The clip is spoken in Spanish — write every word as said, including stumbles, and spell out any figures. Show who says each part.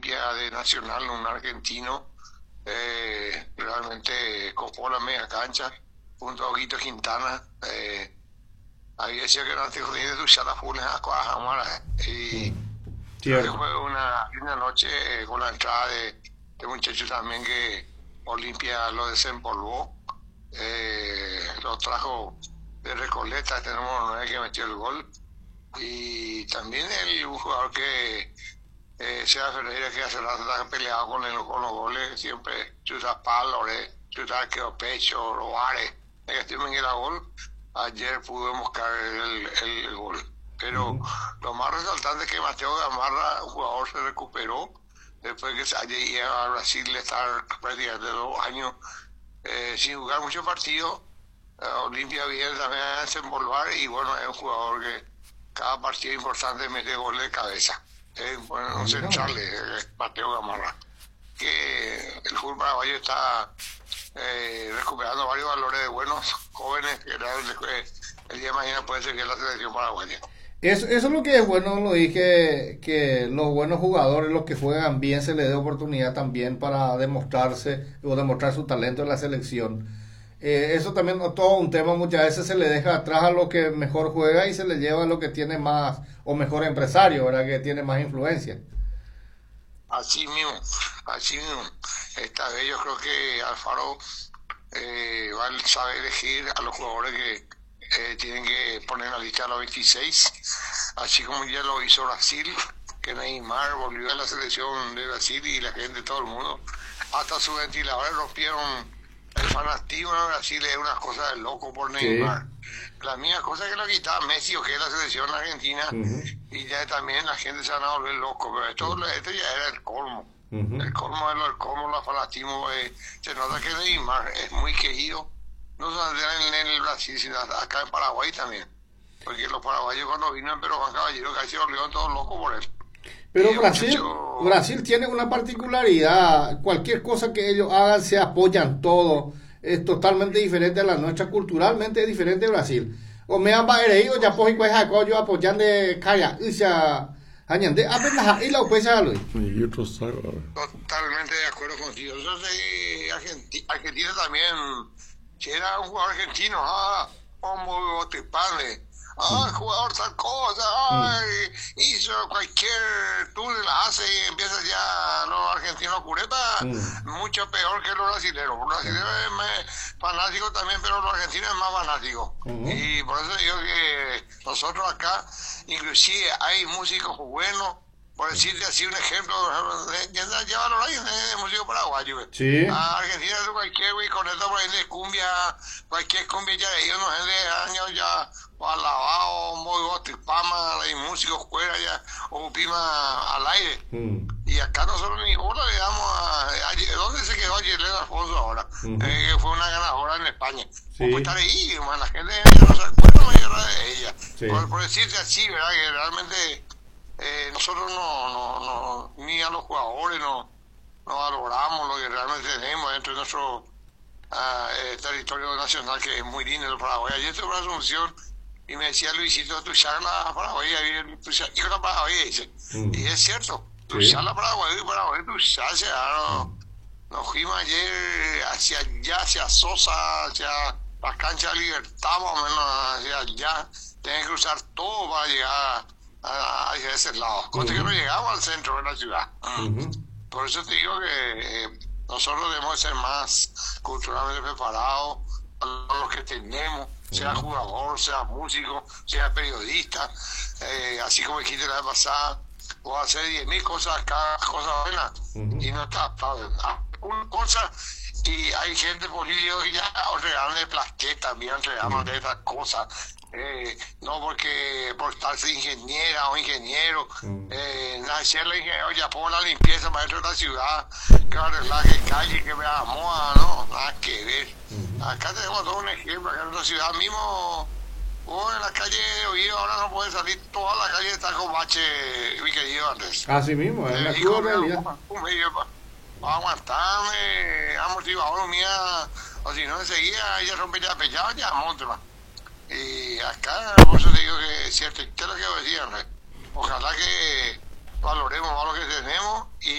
Speaker 1: Olimpia de Nacional, un argentino, eh, realmente copó la media cancha, junto a Oquito Quintana. Eh, había sido que no te jodías de usar las funes a Cuajamara. Y creo que fue una linda noche eh, con la entrada de, de muchachos también que Olimpia lo desempolvó. Eh, lo trajo de Recoleta, tenemos nueve que metió el gol. Y también el un jugador que eh, Seba Ferreira, que hace rato está peleado con, el, con los goles, siempre chuta palo, chuta quedó pecho, robares, que estoy en el gol. Ayer pudimos caer el, el, el gol. Pero uh-huh. lo más resaltante es que Mateo Gamarra, un jugador, se recuperó después que ayer iba a Brasil estar prácticamente dos años eh, sin jugar muchos partidos. Uh, Olimpia viene también a desenvolver y bueno, es un jugador que cada partido importante mete gol de cabeza. Es bueno, un central de Mateo Gamarra. Que el fútbol paraguayo está eh, recuperando varios valores de buenos jóvenes que el día de mañana puede ser que la selección paraguaya.
Speaker 2: Eso, eso es lo que es bueno, lo dije, que los buenos jugadores, los que juegan bien, se les dé oportunidad también para demostrarse o demostrar su talento en la selección. Eh, eso también no todo un tema, muchas veces se le deja atrás a lo que mejor juega y se le lleva a lo que tiene más o mejor empresario, ¿verdad? Que tiene más influencia.
Speaker 1: Así mismo, así mismo. Esta vez yo creo que Alfaro eh, va a saber elegir a los jugadores que eh, tienen que poner en la lista de los veintiséis, así como ya lo hizo Brasil, que Neymar volvió a la selección de Brasil y la gente, todo el mundo, hasta sus ventiladores rompieron. El fanatismo en Brasil es una cosa de loco por Neymar. Sí. La misma cosa que lo quitaba Messi o que es la selección argentina, uh-huh. y ya también la gente se van a volver loco, pero esto, uh-huh. esto ya era el colmo. Uh-huh. El colmo de lo del colmo, el fanatismo. Eh, se nota que Neymar es muy querido, no solamente en, en el Brasil, sino acá en Paraguay también. Porque los paraguayos cuando vino en Pero Juan Caballero casi se volvieron todos locos por él.
Speaker 2: Pero Brasil, muchacho... Brasil tiene una particularidad, cualquier cosa que ellos hagan se apoyan todo, es totalmente diferente a la nuestra, culturalmente es diferente de Brasil. O me han baereo ya pues pues acá yo apoyan de calla, y se añade apenas y la pues
Speaker 1: totalmente de acuerdo contigo. Entonces Argentina, Argentina también, si era un jugador argentino, ah, como Botepane. Ah, jugador tal cosa, ay, hizo cualquier túnel, hace y empieza ya los argentinos curepa, mm. mucho peor que los brasileños. Los brasileños es más fanático también, pero los argentinos es más fanático. Mm-hmm. Y por eso digo que nosotros acá, inclusive hay músicos buenos, por decirte así un ejemplo, ya valoráis de músico paraguayo.
Speaker 2: Sí.
Speaker 1: A Argentina es cualquier güey con esto por ahí de cumbia, cualquier cumbia ya de ellos no es de años ya, o alabado, muy botipama, y músicos fuera ya, o pima al aire. Mm. Y acá nosotros ni bola le damos a, a ¿dónde se quedó Yelena Alfonso ahora? Mm-hmm. Eh, que fue una ganadora en España. Sí. Por estar ahí, man, la gente ya no se acuerda mayor de ella. Sí. Por, por decirte así, ¿verdad? Que realmente Eh, nosotros no, no, no, ni a los jugadores no, no valoramos lo que realmente tenemos dentro de nuestro uh, eh, territorio nacional, que es muy lindo el Paraguay. Ayer tuve una asunción y me decía Luisito, tu charla Paraguay, yo la Paraguay, dice, mm. y es cierto, tu sí. charla Paraguay, Paraguay, tu charla, no, mm. nos fuimos ayer hacia allá, hacia Sosa, hacia la cancha de Libertad, más o menos hacia allá, tenés que cruzar todo para llegar a ese lado, cosa uh-huh. que no llegamos al centro de la ciudad. Uh-huh. Por eso te digo que eh, nosotros debemos ser más culturalmente preparados a los que tenemos, uh-huh. sea jugador, sea músico, sea periodista, eh, así como dijiste la vez pasada, o hacer diez mil cosas, cada cosa buena, uh-huh. y no está una cosa. Y hay gente política que ya regalan de plaquetas, también regalan de estas cosas. Eh, no porque por estarse ingeniera o ingeniero, mm. eh, nacerle ingeniero, ya pongo la limpieza maestro de la ciudad, que arreglar que calle, que vea moda, no, nada que ver. Mm. Acá tenemos todo un ejemplo, acá en nuestra ciudad mismo, oh, en la calle de Oído ahora no puede salir, toda la calle está con bache, mi querido Andrés.
Speaker 2: Así mismo, es la
Speaker 1: cruda realidad. Un medio para aguantarme, amortiguador mía, o si no enseguida ella rompe ya pechado, ya monta. Y acá, por eso te digo que es cierto, ¿qué es lo que decían? Ojalá que valoremos más lo que tenemos y